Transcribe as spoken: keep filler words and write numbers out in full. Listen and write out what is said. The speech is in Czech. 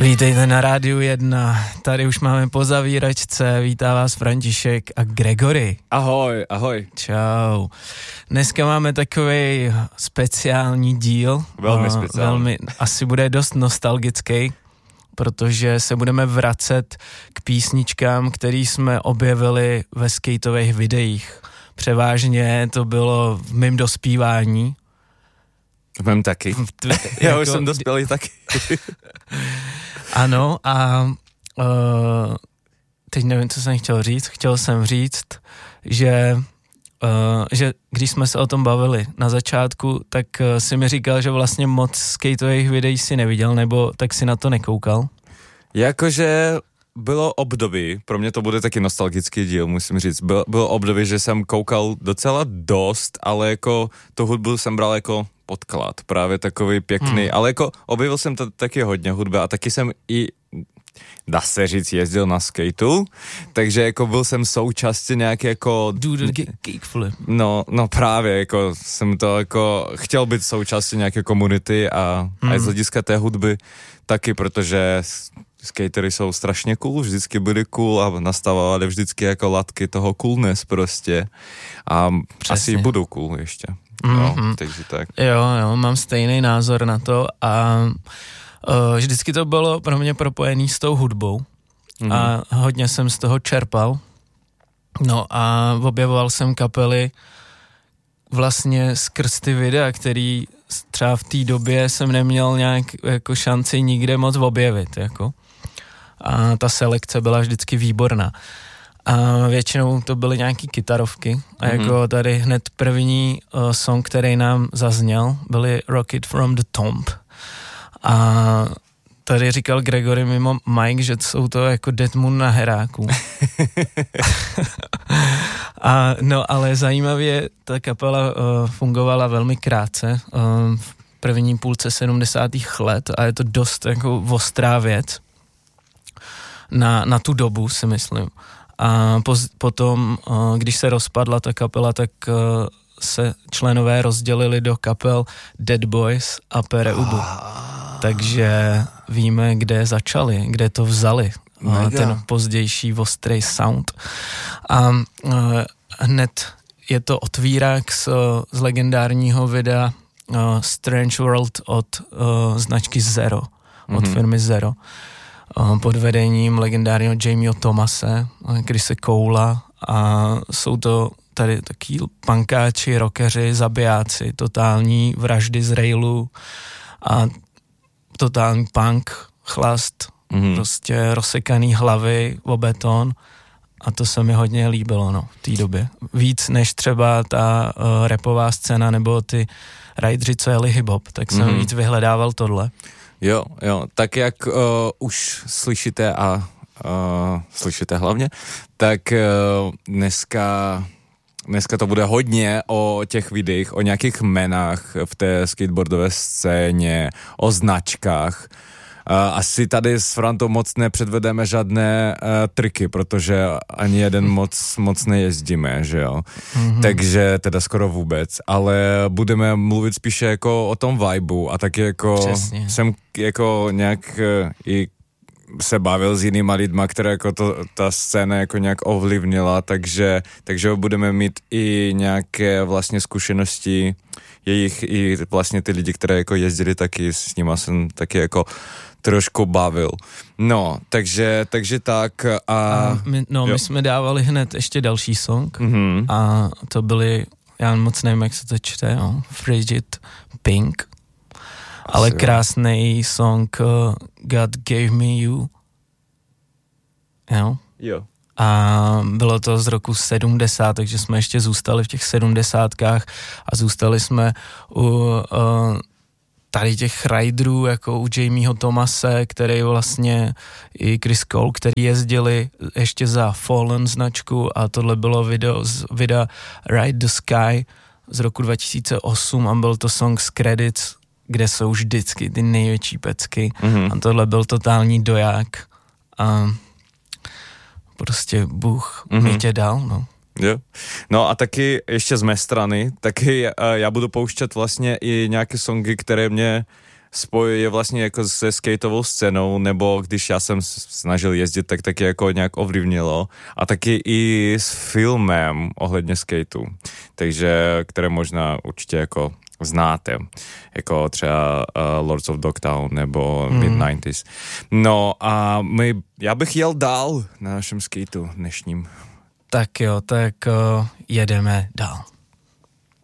Vítejte na Rádiu jedna, tady už máme po zavíračce, vítá vás František a Gregory. Ahoj, ahoj. Čau. Dneska máme takový speciální díl. Velmi speciální. Velmi, asi bude dost nostalgický, protože se budeme vracet k písničkám, které jsme objevili ve skateových videích. Převážně to bylo v mém dospívání. V mém taky. V tve, Já jako, už jsem dospělý taky. Ano a uh, teď nevím, co jsem chtěl říct. Chtěl jsem říct, že, uh, že když jsme se o tom bavili na začátku, tak uh, si mi říkal, že vlastně moc skateových videí si neviděl, nebo tak si na to nekoukal. Jakože bylo období, pro mě to bude taky nostalgický díl, musím říct, bylo, bylo období, že jsem koukal docela dost, ale jako tu hudbu jsem bral jako podklad, právě takový pěkný, hmm. ale jako objevil jsem to taky hodně hudby a taky jsem i, dá se říct, jezdil na skateu, takže jako byl jsem součástí nějaký jako... Do the kickflip. No, no právě, jako jsem to jako, chtěl být součástí nějaké komunity a, hmm. a z hlediska té hudby taky, protože skatery jsou strašně cool, vždycky byli cool a nastavovali vždycky jako latky toho coolness prostě a přesně. Asi budou cool ještě. No, mm-hmm. takže tak. Jo, jo, mám stejný názor na to a uh, vždycky to bylo pro mě propojený s tou hudbou mm-hmm. a hodně jsem z toho čerpal. No a objevoval jsem kapely vlastně skrz ty videa, který třeba v té době jsem neměl nějak jako šanci nikde moc objevit, jako. A ta selekce byla vždycky výborná. A většinou to byly nějaký kytarovky a jako mm-hmm. tady hned první uh, song, který nám zazněl, byly Rocket from the Tomb. A tady říkal Gregory mimo Mike, že jsou to jako Dead Moon na heráku. A no, ale zajímavě ta kapela uh, fungovala velmi krátce, uh, v první půlce sedmdesátých let a je to dost jako ostrá věc na, na tu dobu, si myslím. A poz, potom, uh, když se rozpadla ta kapela, tak uh, se členové rozdělili do kapel Dead Boys a Pere Ubu. Takže víme, kde začali, kde to vzali. Uh, ten pozdější ostrý sound. A uh, hned je to otvírák z, z legendárního videa uh, Strange World od uh, značky Zero, od mm-hmm. firmy Zero. Pod vedením legendárního Jamieho Thomase, Chrise Coula a jsou to tady taky punkáči, rockeři, zabijáci, totální vraždy z railu a totální punk, chlast, mm-hmm. prostě rozsekaný hlavy o beton a to se mi hodně líbilo, no, v té době. Víc než třeba ta uh, rapová scéna nebo ty rajdři, co jeli hip-hop, tak jsem mm-hmm. víc vyhledával tohle. Jo, jo, tak jak uh, už slyšíte a uh, slyšíte hlavně, tak uh, dneska, dneska to bude hodně o těch videích, o nějakých jmenách v té skateboardové scéně, o značkách. Uh, asi tady s Frantou moc nepředvedeme žádné uh, triky, protože ani jeden moc, moc nejezdíme, že jo. Mm-hmm. Takže teda skoro vůbec, ale budeme mluvit spíše jako o tom vibu a taky jako Přesně. jsem jako nějak uh, i se bavil s jinýma lidma, které jako to, ta scéna jako nějak ovlivnila, takže, takže budeme mít i nějaké vlastně zkušenosti jejich i vlastně ty lidi, které jako jezdili taky, s nima jsem taky jako trošku bavil. No, takže, takže tak a... a my, no, jo. my jsme dávali hned ještě další song mm-hmm. a to byly, já moc nevím, jak se to čte, no, Frigid Pink, ale Asi krásný song uh, God Gave Me You. Jo? Jo. A bylo to z roku sedmdesát, takže jsme ještě zůstali v těch sedmdesátkách a zůstali jsme u uh, tady těch riderů, jako u Jamieho Thomase, který vlastně i Chris Cole, který jezdili ještě za Fallen značku a tohle bylo video z videa Ride the Sky z roku dva tisíce osm a byl to song z Credits, kde jsou vždycky ty největší pecky mm-hmm. a tohle byl totální doják a prostě Bůh mm-hmm. mi tě dal, no. Jo. No a taky ještě z mé strany, taky uh, já budu pouštět vlastně i nějaké songy, které mě spojuje vlastně jako se skateovou scénou, nebo když já jsem snažil jezdit, tak taky jako nějak ovlivnilo. A taky i s filmem ohledně skateu. Takže, které možná určitě jako znáte, jako třeba uh, Lords of Dogtown nebo mm. mid nineties. No a my, já bych jel dál na našem skateu dnešním. Tak jo, tak uh, jedeme dál.